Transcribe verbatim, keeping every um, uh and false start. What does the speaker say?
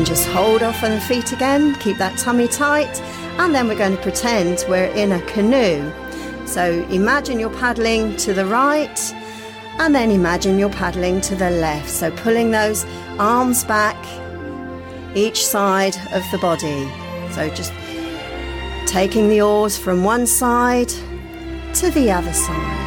Then just hold off on the feet again, keep that tummy tight, and then we're going to pretend we're in a canoe. So imagine you're paddling to the right, and then imagine you're paddling to the left. So pulling those arms back each side of the body. So just taking the oars from one side to the other side.